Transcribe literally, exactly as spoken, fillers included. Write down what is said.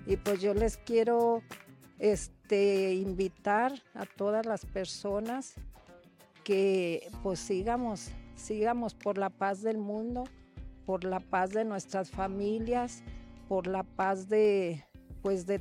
Y pues yo les quiero este, invitar a todas las personas que pues sigamos, sigamos por la paz del mundo, por la paz de nuestras familias, por la paz de pues de